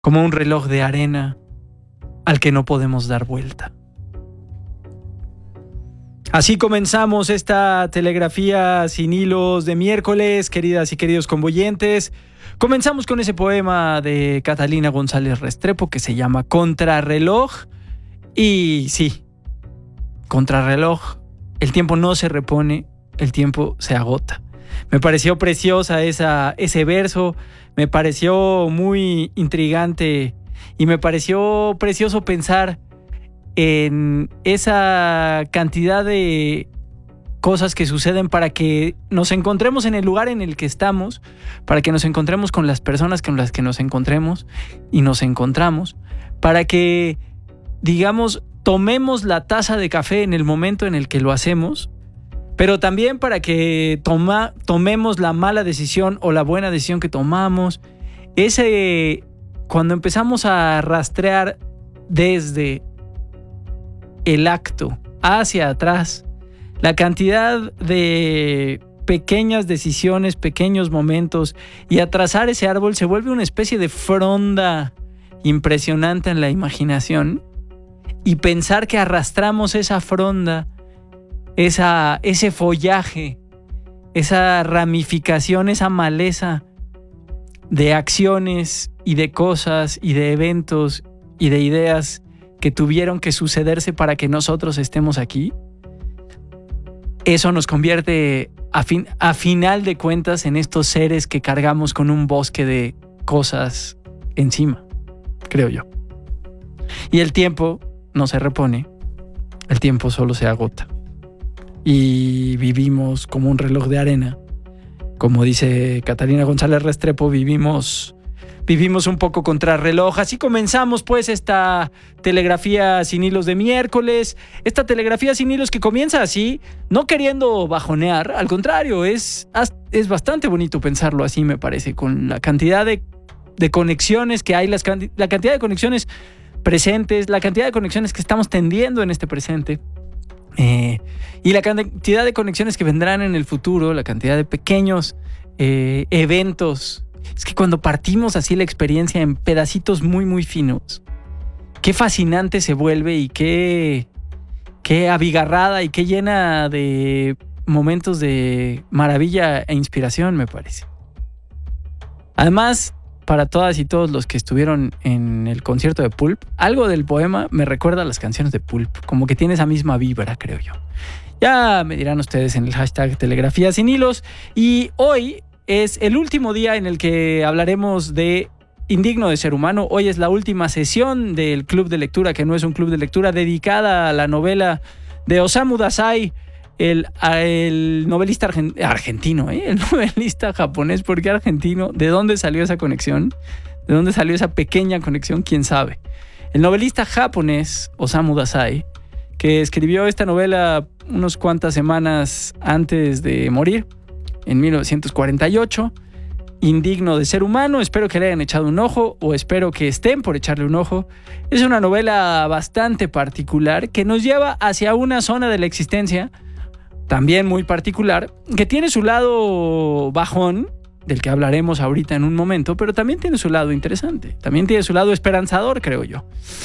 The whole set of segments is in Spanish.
como un reloj de arena al que no podemos dar vuelta. Así comenzamos esta telegrafía sin hilos de miércoles, queridas y queridos convoyentes. Comenzamos con ese poema de Catalina González Restrepo que se llama Contrarreloj. Y sí, contrarreloj, el tiempo no se repone, el tiempo se agota. Me pareció preciosa ese verso, me pareció muy intrigante y me pareció precioso pensar en esa cantidad de cosas que suceden para que nos encontremos en el lugar en el que estamos, para que nos encontremos con las personas con las que nos encontremos y nos encontramos, para que, digamos, tomemos la taza de café en el momento en el que lo hacemos, pero también para que tomemos la mala decisión o la buena decisión que tomamos. Cuando empezamos a rastrear desde el acto hacia atrás, la cantidad de pequeñas decisiones, pequeños momentos, y a trazar ese árbol se vuelve una especie de fronda impresionante en la imaginación, y pensar que arrastramos esa fronda, ese follaje, esa ramificación, esa maleza de acciones y de cosas y de eventos y de ideas que tuvieron que sucederse para que nosotros estemos aquí, eso nos convierte a final de cuentas en estos seres que cargamos con un bosque de cosas encima, creo yo. Y el tiempo no se repone, el tiempo solo se agota. Y vivimos como un reloj de arena. Como dice Catalina González Restrepo, vivimos un poco contrarreloj. Así comenzamos pues esta telegrafía sin hilos de miércoles. Esta telegrafía sin hilos que comienza así, no queriendo bajonear. Al contrario, es bastante bonito pensarlo así, me parece, con la cantidad de conexiones que hay, la cantidad de conexiones presentes, la cantidad de conexiones que estamos tendiendo en este presente. Y la cantidad de conexiones que vendrán en el futuro, la cantidad de pequeños eventos. Es que cuando partimos así la experiencia en pedacitos muy muy finos, qué fascinante se vuelve y qué abigarrada y qué llena de momentos de maravilla e inspiración, me parece. Además, para todas y todos los que estuvieron en el concierto de Pulp, algo del poema me recuerda a las canciones de Pulp, como que tiene esa misma vibra, creo yo. Ya me dirán ustedes en el hashtag Telegrafía Sin Hilos. Y hoy es el último día en el que hablaremos de Indigno de Ser Humano. Hoy es la última sesión del Club de Lectura, que no es un club de lectura, dedicada a la novela de Osamu Dazai, el novelista argentino, el novelista japonés. ¿Por qué argentino? ¿De dónde salió esa conexión? ¿De dónde salió esa pequeña conexión? ¿Quién sabe? El novelista japonés Osamu Dazai, que escribió esta novela unas cuantas semanas antes de morir, en 1948, Indigno de Ser Humano. Espero que le hayan echado un ojo, o espero que estén por echarle un ojo. Es una novela bastante particular que nos lleva hacia una zona de la existencia también muy particular, que tiene su lado bajón, del que hablaremos ahorita en un momento, pero también tiene su lado interesante, también tiene su lado esperanzador, creo yo.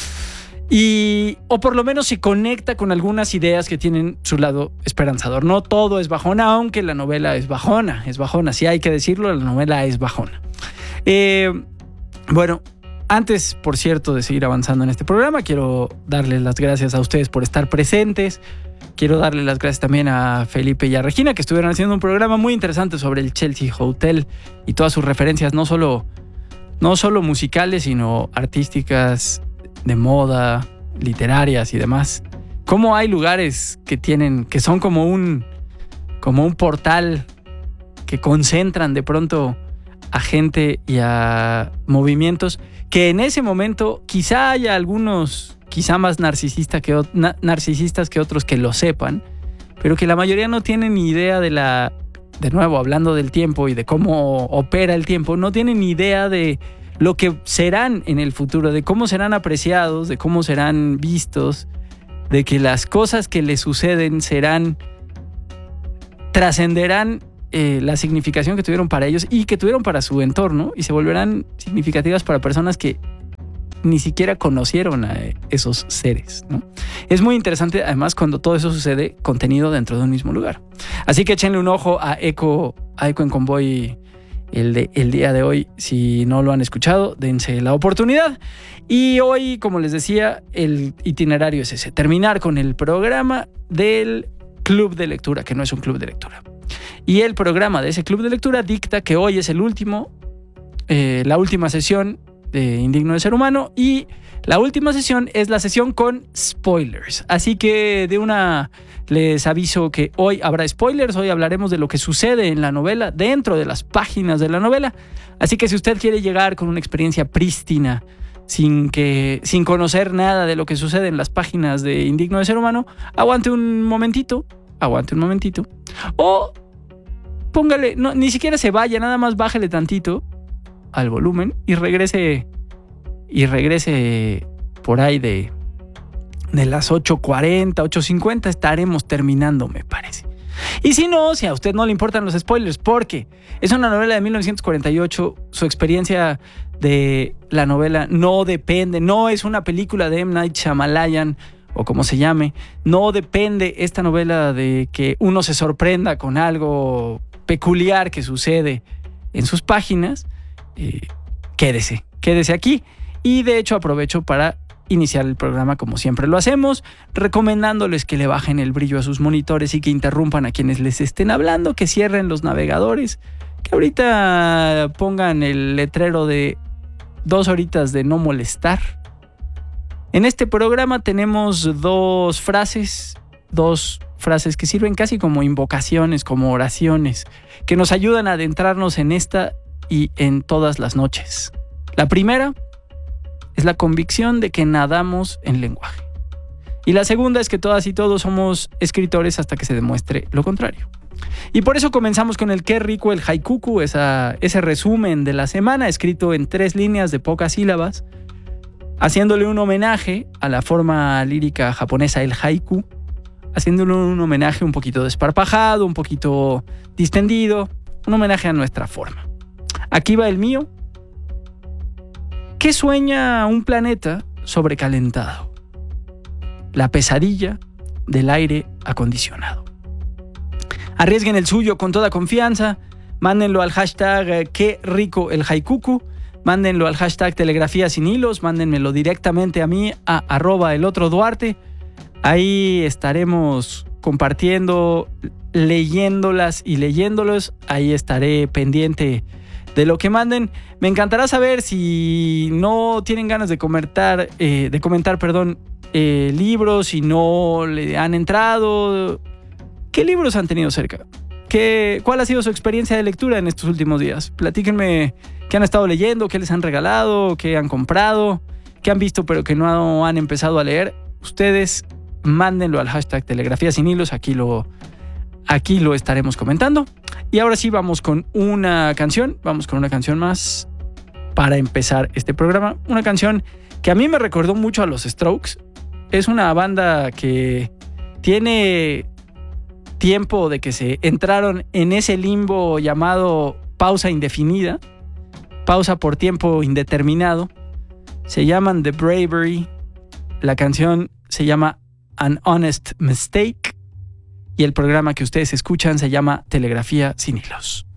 O por lo menos se conecta con algunas ideas que tienen su lado esperanzador. No todo es bajona, aunque la novela es bajona, sí hay que decirlo, la novela es bajona. Bueno, antes, por cierto, de seguir avanzando en este programa, quiero darles las gracias a ustedes por estar presentes. Quiero darle las gracias también a Felipe y a Regina, que estuvieron haciendo un programa muy interesante sobre el Chelsea Hotel y todas sus referencias, no solo musicales, sino artísticas, de moda, literarias y demás. Cómo hay lugares que son como un portal que concentran de pronto a gente y a movimientos que en ese momento quizá haya algunos quizá más narcisistas que otros que lo sepan, pero que la mayoría no tienen ni idea de nuevo, hablando del tiempo y de cómo opera el tiempo, no tienen ni idea de lo que serán en el futuro, de cómo serán apreciados, de cómo serán vistos, de que las cosas que les suceden trascenderán la significación que tuvieron para ellos y que tuvieron para su entorno, y se volverán significativas para personas que ni siquiera conocieron a esos seres, ¿no? Es muy interesante, además, cuando todo eso sucede contenido dentro de un mismo lugar. Así que échenle un ojo a Eco en Convoy el día de hoy. Si no lo han escuchado, dense la oportunidad. Y hoy, como les decía, el itinerario es ese: terminar con el programa del club de lectura, que no es un club de lectura. Y el programa de ese club de lectura dicta que hoy es la última sesión de Indigno de Ser Humano, y la última sesión es la sesión con spoilers. Así que les aviso que hoy habrá spoilers. Hoy hablaremos de lo que sucede en la novela, dentro de las páginas de la novela. Así que si usted quiere llegar con una experiencia prístina, sin conocer nada de lo que sucede en las páginas de Indigno de Ser Humano, aguante un momentito, o póngale, no, ni siquiera se vaya, nada más bájele tantito al volumen y regrese por ahí de las 8:40, 8:50 estaremos terminando, me parece. Y si no, si a usted no le importan los spoilers, porque es una novela de 1948, su experiencia de la novela no depende, no es una película de M. Night Shyamalan o como se llame, no depende esta novela de que uno se sorprenda con algo peculiar que sucede en sus páginas. Quédese aquí. Y de hecho aprovecho para iniciar el programa como siempre lo hacemos, recomendándoles que le bajen el brillo a sus monitores y que interrumpan a quienes les estén hablando, que cierren los navegadores, que ahorita pongan el letrero de 2 horitas de no molestar. En este programa tenemos dos frases que sirven casi como invocaciones, como oraciones, que nos ayudan a adentrarnos en esta y en todas las noches. La primera es la convicción de que nadamos en lenguaje. Y la segunda es que todas y todos somos escritores hasta que se demuestre lo contrario. Y por eso comenzamos con el Qué rico el haikuku, ese resumen de la semana escrito en 3 líneas de pocas sílabas, haciéndole un homenaje a la forma lírica japonesa, el haiku, haciéndole un homenaje un poquito desparpajado, un poquito distendido, un homenaje a nuestra forma. Aquí va el mío. ¿Qué sueña un planeta sobrecalentado? La pesadilla del aire acondicionado. Arriesguen el suyo con toda confianza. Mándenlo al hashtag qué rico el haikuku. Mándenlo al hashtag telegrafía sin hilos. Mándenmelo directamente a mí, a @elotro_duarte. Ahí estaremos compartiendo, leyéndolas y leyéndolos. Ahí estaré pendiente de lo que manden. Me encantará saber si no tienen ganas de comentar, libros, si no le han entrado. ¿Qué libros han tenido cerca? ¿Cuál ha sido su experiencia de lectura en estos últimos días? Platíquenme qué han estado leyendo, qué les han regalado, qué han comprado, qué han visto pero que no han empezado a leer. Ustedes mándenlo al hashtag telegrafía sin hilos. Aquí lo estaremos comentando. Y ahora sí vamos con una canción más para empezar este programa. Una canción que a mí me recordó mucho a los Strokes. Es una banda que tiene tiempo de que se entraron en ese limbo llamado pausa indefinida, pausa por tiempo indeterminado. Se llaman The Bravery. La canción se llama An Honest Mistake. Y el programa que ustedes escuchan se llama Telegrafía sin hilos.